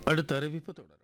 அடுத்த அறிவிப்பு தொடரும்.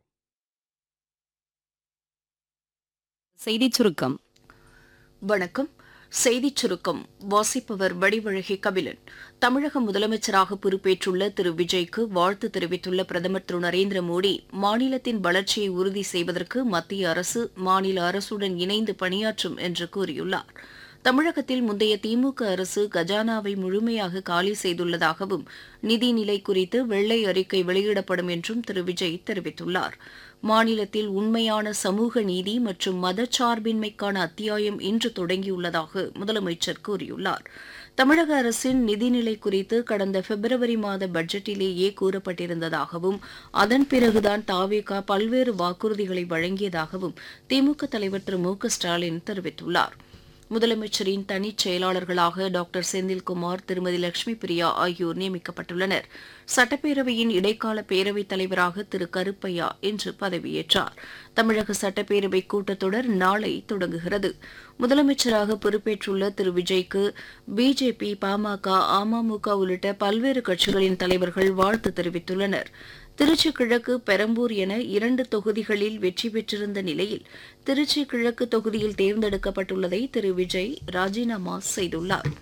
செய்திச் சுருக்கம். வணக்கம். செய்திச் சுருக்கம் வாசிப்பவர் வடிவழகி கபிலன். தமிழக முதலமைச்சராக பொறுப்பேற்றுள்ள திரு விஜய்க்கு வாழ்த்து தெரிவித்துள்ள பிரதமர் திரு நரேந்திர மோடி, மாநிலத்தின் வளர்ச்சியை உறுதி செய்வதற்கு மத்திய அரசு மாநில அரசுடன் இணைந்து பணியாற்றும் என்று கூறியுள்ளார். தமிழகத்தில் முந்தைய திமுக அரசு கஜானாவை முழுமையாக காலி செய்துள்ளதாகவும் நிதிநிலை குறித்து வெள்ளை அறிக்கை வெளியிடப்படும் என்றும் திரு விஜய் தெரிவித்துள்ளார். மாநிலத்தில் உண்மையான சமூக நீதி மற்றும் மதச்சார்பின்மைக்கான அத்தியாயம் இன்று தொடங்கியுள்ளதாக முதலமைச்சர் கூறியுள்ளார். தமிழக அரசின் நிதிநிலை குறித்து கடந்த பிப்ரவரி மாத பட்ஜெட்டிலேயே கூறப்பட்டிருந்ததாகவும் அதன் பிறகுதான் தாவேகா பல்வேறு வாக்குறுதிகளை வழங்கியதாகவும் திமுக தலைவர் திரு மு.க. ஸ்டாலின் தெரிவித்துள்ளார். முதலமைச்சரின் தனிச் செயலாளர்களாக டாக்டர் செந்தில்குமார், திருமதி லட்சுமி பிரியா ஆகியோர் நியமிக்கப்பட்டுள்ளனர். சட்டப்பேரவையின் இடைக்கால பேரவைத் தலைவராக திரு கருப்பையா இன்று பதவியேற்றார். தமிழக சட்டப்பேரவை கூட்டத்தொடர் நாளை தொடங்குகிறது. முதலமைச்சராக பொறுப்பேற்றுள்ள திரு விஜய்க்கு பிஜேபி, பாமக, அமமுக உள்ளிட்ட பல்வேறு கட்சிகளின் தலைவர்கள் வாழ்த்து தெரிவித்துள்ளனர். திருச்சி கிழக்கு, பெரம்பூர் என 2 தொகுதிகளில் வெற்றி பெற்றிருந்த நிலையில் திருச்சி கிழக்கு தொகுதியில் தேர்ந்தெடுக்கப்பட்டுள்ளதை திரு விஜய் ராஜினாமா செய்துள்ளார்.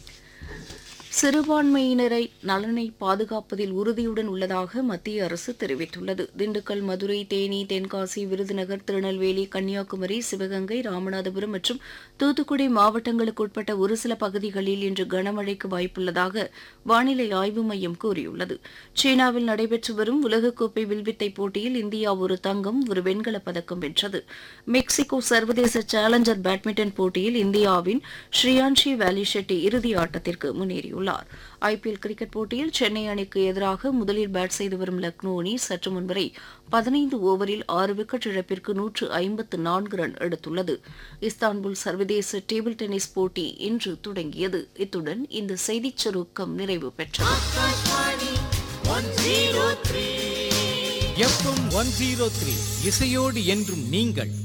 சிறுபான்மையினரை நலனை பாதுகாப்பதில் உறுதியுடன் உள்ளதாக மத்திய அரசு தெரிவித்துள்ளது. திண்டுக்கல், மதுரை, தேனி, தென்காசி, விருதுநகர், திருநெல்வேலி, கன்னியாகுமரி, சிவகங்கை, ராமநாதபுரம் மற்றும் தூத்துக்குடி மாவட்டங்களுக்கு உட்பட்ட ஒரு சில பகுதிகளில் இன்று கனமழைக்கு வாய்ப்புள்ளதாக வானிலை ஆய்வு மையம் கூறியுள்ளது. சீனாவில் நடைபெற்று வரும் உலகக்கோப்பை வில்வித்தை போட்டியில் இந்தியா ஒரு தங்கம், ஒரு வெண்கலப் பதக்கம் வென்றது. மெக்சிகோ சர்வதேச சேலஞ்சர் பேட்மிண்டன் போட்டியில் இந்தியாவின் ஸ்ரீயான்ஷி வேலி ஷெட்டி இறுதி ஆட்டத்திற்கு முன்னேறியுள்ளார். ஐபிஎல் கிரிக்கெட் போட்டியில் சென்னை அணிக்கு எதிராக முதலில் பேட் செய்து வரும் லக்னோ அணி சற்று முன்வரை 15 ஓவரில் 6 விக்கெட் இழப்பிற்கு 154 ரன் எடுத்துள்ளது. இஸ்தான்புல் சர்வதேச டேபிள் டென்னிஸ் போட்டி இன்று தொடங்கியது. இத்துடன் இந்த செய்திச் சுருக்கம் நிறைவு பெற்றது. FM 103 இசையோடு என்றும் நீங்கள்